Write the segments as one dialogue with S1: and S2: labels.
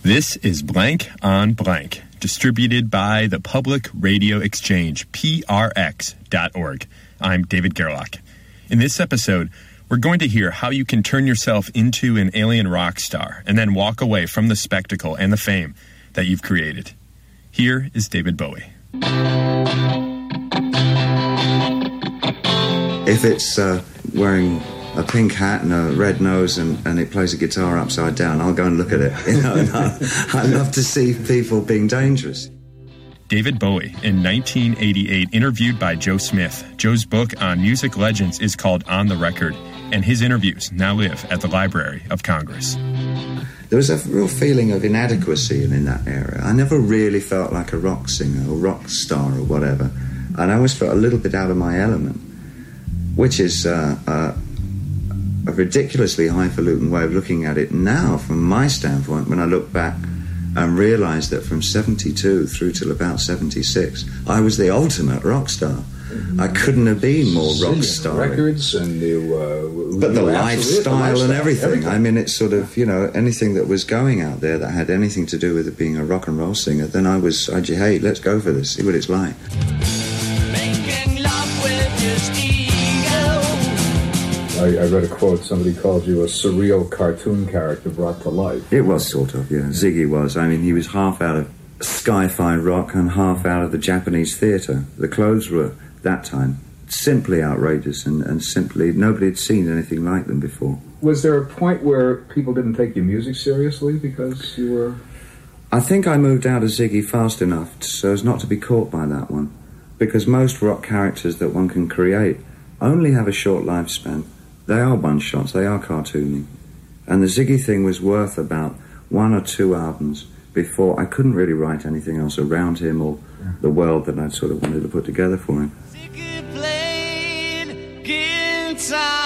S1: This is Blank on Blank, distributed by the Public Radio Exchange, PRX.org. I'm David Gerlach. In this episode, we're going to hear how you can turn yourself into an alien rock star and then walk away from the spectacle and the fame that you've created. Here is David Bowie.
S2: If it's wearing a pink hat and a red nose and it plays a guitar upside down, I'll go and look at it. You know, and I love to see people being dangerous.
S1: David Bowie, in 1988, interviewed by Joe Smith. Joe's book on music legends is called On the Record, and his interviews now live at the Library of Congress.
S2: There was a real feeling of inadequacy in that area. I never really felt like a rock singer or rock star or whatever, and I always felt a little bit out of my element, which is a ridiculously highfalutin way of looking at it now from my standpoint when I look back and realise that from 72 through till about 76 I was the ultimate rock star. I couldn't have been more rock star.
S3: Records and
S2: but the lifestyle and everything. I mean, it's sort of, you know, anything that was going out there that had anything to do with it being a rock and roll singer, then I'd say, hey, let's go for this, see what it's like.
S3: Making love with his I read a quote, somebody called you a surreal cartoon character brought to life.
S2: It was sort of, yeah. Ziggy was. I mean, he was half out of sci-fi rock and half out of the Japanese theatre. The clothes were, that time, simply outrageous and simply, nobody had seen anything like them before.
S3: Was there a point where people didn't take your music seriously because you were...
S2: I think I moved out of Ziggy fast enough so as not to be caught by that one. Because most rock characters that one can create only have a short lifespan. They are one-shots, they are cartoony. And the Ziggy thing was worth about 1 or 2 albums before I couldn't really write anything else around him or the world that I sort of wanted to put together for him.
S4: Ziggy played guitar.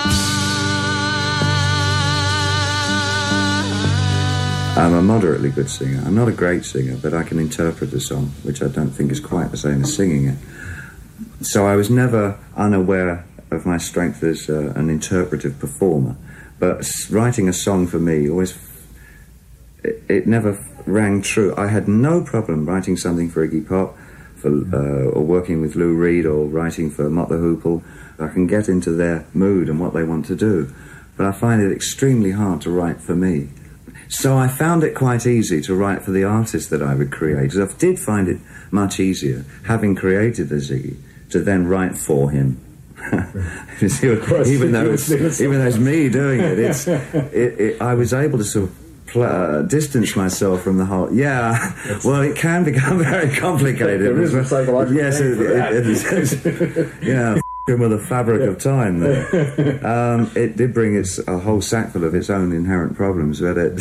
S2: I'm a moderately good singer. I'm not a great singer, but I can interpret a song, which I don't think is quite the same as singing it. So I was never unaware of my strength as an interpretive performer, but writing a song for me always it never rang true. I had no problem writing something for Iggy Pop, or working with Lou Reed, or writing for Mott the Hoople. I can get into their mood and what they want to do, but I find it extremely hard to write for me. So I found it quite easy to write for the artist that I would create. I did find it much easier, having created the Ziggy, to then write for him. You see, even though it's me doing it, I was able to sort of distance myself from the whole. Yeah, well, it can become very complicated.
S3: There is a psychological.
S2: Yes, it is. Yeah, with the fabric of time. There, it did bring a whole sackful of its own inherent problems, but it.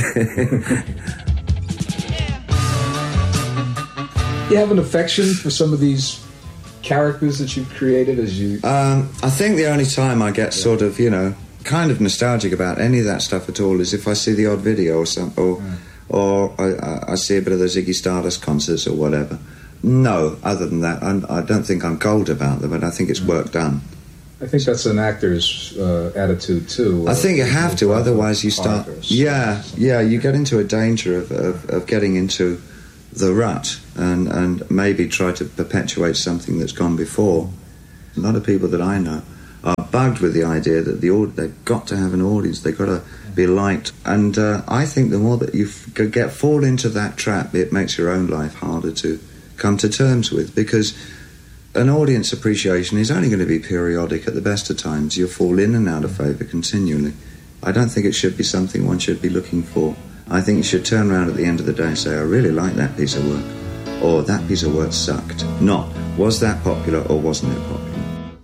S3: You have an affection for some of these characters that you've created as you...
S2: I think the only time I get sort of, you know, kind of nostalgic about any of that stuff at all is if I see the odd video or I see a bit of the Ziggy Stardust concerts or whatever. No, other than that, I don't think I'm cold about them, but I think it's work done.
S3: I think that's an actor's attitude too.
S2: I think you have to, otherwise you start... Yeah, you get into a danger of getting into the rut and maybe try to perpetuate something that's gone before. A lot of people that I know are bugged with the idea that they've got to have an audience, they've got to be liked. And I think the more that you fall into that trap, it makes your own life harder to come to terms with, because an audience appreciation is only going to be periodic. At the best of times, you'll fall in and out of favour continually. I don't think it should be something one should be looking for. I think you should turn around at the end of the day and say, I really like that piece of work, or that piece of work sucked. Not, was that popular or wasn't it popular?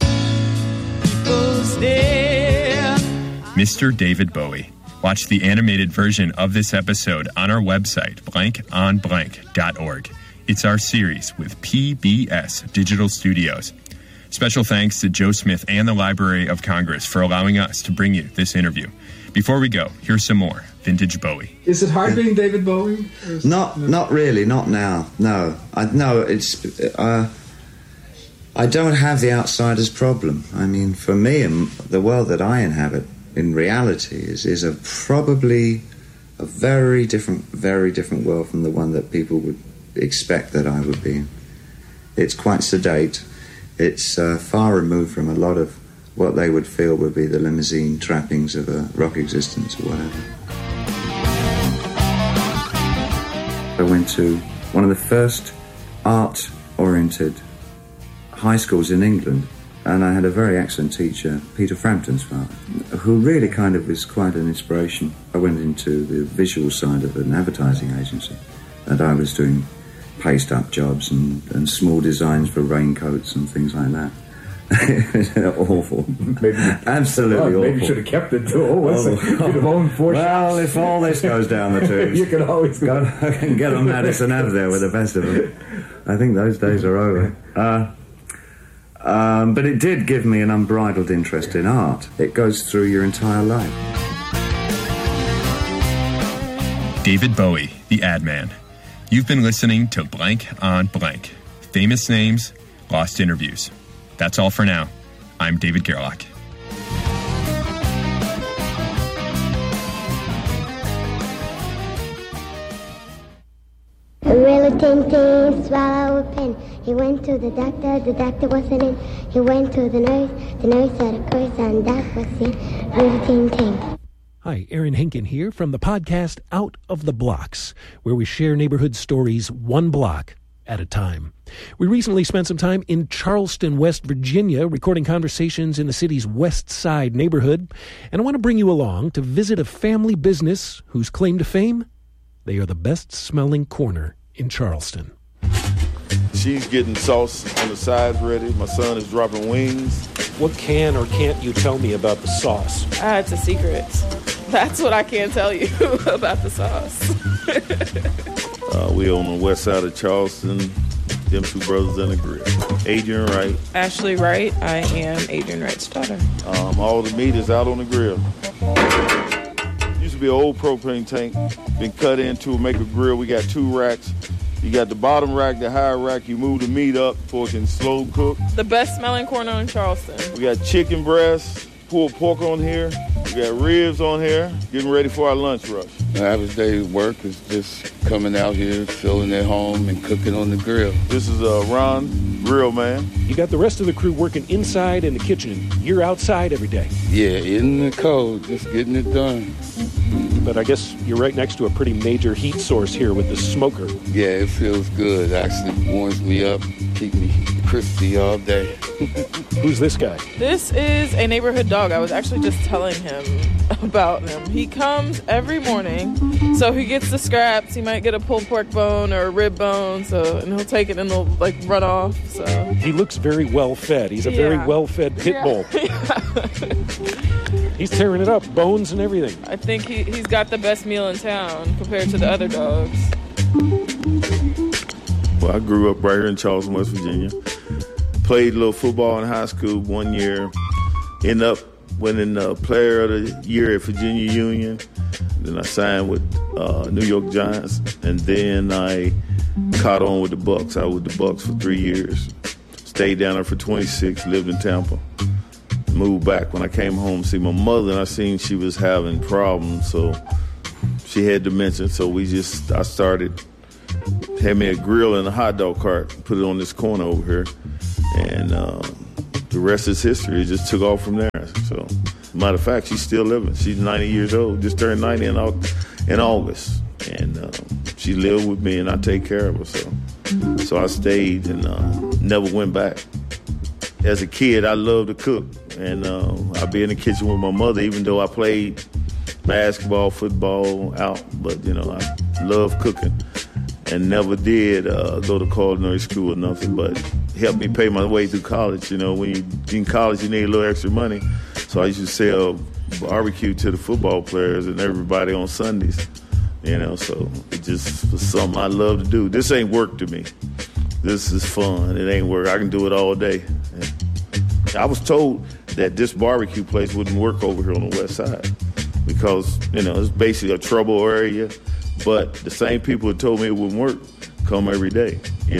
S1: Mr. David Bowie. Watch the animated version of this episode on our website, blankonblank.org. It's our series with PBS Digital Studios. Special thanks to Joe Smith and the Library of Congress for allowing us to bring you this interview. Before we go, here's some more vintage Bowie.
S3: Is it hard being David Bowie?
S2: Not really, not now. No, I don't have the outsider's problem. I mean, for me, the world that I inhabit in reality is probably a very different world from the one that people would expect that I would be in. It's quite sedate. It's far removed from a lot of what they would feel would be the limousine trappings of a rock existence or whatever. I went to one of the first art-oriented high schools in England, and I had a very excellent teacher, Peter Frampton's father, who really kind of was quite an inspiration. I went into the visual side of an advertising agency, and I was doing paste-up jobs and small designs for raincoats and things like that. Awful. Absolutely awful.
S3: Maybe you should have kept it too. You could have owned 4 shops.
S2: Well, if all this goes down the tubes,
S3: you can always
S2: go and get on Madison Ave there with the best of them. I think those days are over. But it did give me an unbridled interest in art. It goes through your entire life.
S1: David Bowie, the ad man. You've been listening to Blank on Blank. Famous names, lost interviews. That's all for now. I'm David Gerlach.
S5: A really tin swallow a pin. He went to the doctor wasn't in. He went to the nurse said of course, and that was it. Really tin.
S6: Hi, Aaron Henkin here from the podcast Out of the Blocks, where we share neighborhood stories one block at a time. We recently spent some time in Charleston, West Virginia, recording conversations in the city's West Side neighborhood, and I want to bring you along to visit a family business whose claim to fame? They are the best-smelling corner in Charleston.
S7: She's getting sauce on the sides ready. My son is dropping wings.
S6: What can or can't you tell me about the sauce?
S8: It's a secret. That's what I can't tell you about the sauce.
S7: We on the west side of Charleston. Them two brothers in the grill. Adrian Wright.
S8: Ashley Wright. I am Adrian Wright's daughter.
S7: All the meat is out on the grill. Used to be an old propane tank. Been cut into, make a grill. We got 2 racks. You got the bottom rack, the higher rack. You move the meat up so it can slow cook.
S8: The best smelling corner in Charleston.
S7: We got chicken breasts, pulled pork on here. We got ribs on here. Getting ready for our lunch rush.
S9: My average day's work is just coming out here, filling at home, and cooking on the grill.
S7: This is Ron, grill man.
S6: You got the rest of the crew working inside in the kitchen. You're outside every day.
S9: Yeah, in the cold, just getting it done.
S6: But I guess you're right next to a pretty major heat source here with the smoker.
S9: Yeah, it feels good. Actually warms me up, keep me crispy all day.
S6: Who's this guy?
S8: This is a neighborhood dog. I was actually just telling him about him. He comes every morning, so he gets the scraps. He might get a pulled pork bone or a rib bone, and he'll take it and he'll run off. So
S6: he looks very well fed. He's a very well fed pit bull. He's tearing it up, bones and everything.
S8: I think he's got the best meal in town compared to the other dogs.
S7: Well, I grew up right here in Charleston, West Virginia. Played a little football in high school 1 year. Ended up winning Player of the Year at Virginia Union. Then I signed with New York Giants. And then I caught on with the Bucks. I was with the Bucks for 3 years. Stayed down there for 26, lived in Tampa. Moved back when I came home to see my mother, and I seen she was having problems, so she had dementia. So I started, had me a grill and a hot dog cart, put it on this corner over here, and the rest is history. It just took off from there. So, matter of fact, she's still living. She's 90 years old, just turned 90 in August, and she lived with me, and I take care of her. So I stayed and never went back. As a kid, I loved to cook, and I'd be in the kitchen with my mother, even though I played basketball, football out, but, I love cooking and never did go to culinary school or nothing, but helped me pay my way through college. When you're in college, you need a little extra money, so I used to sell barbecue to the football players and everybody on Sundays, so it just was something I love to do. This ain't work to me. This is fun. It ain't work. I can do it all day. I was told that this barbecue place wouldn't work over here on the west side because, it's basically a trouble area. But the same people who told me it wouldn't work come every day,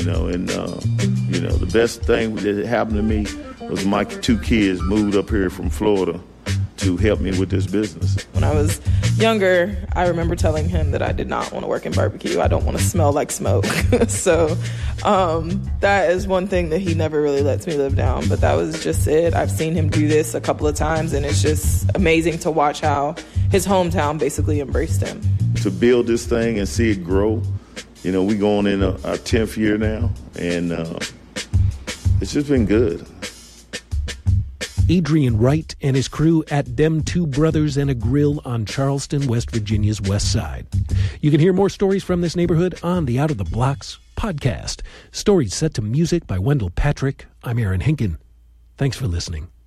S7: the best thing that happened to me was my 2 kids moved up here from Florida to help me with this business.
S8: When I was younger, I remember telling him that I did not want to work in barbecue. I don't want to smell like smoke. So that is one thing that he never really lets me live down. But that was just it. I've seen him do this a couple of times, and it's just amazing to watch how his hometown basically embraced him.
S7: To build this thing and see it grow, we going in our 10th year now, and it's just been good.
S6: Adrian Wright and his crew at Dem Two Brothers and a Grill on Charleston, West Virginia's west side. You can hear more stories from this neighborhood on the Out of the Blocks podcast. Stories set to music by Wendell Patrick. I'm Aaron Hinken. Thanks for listening.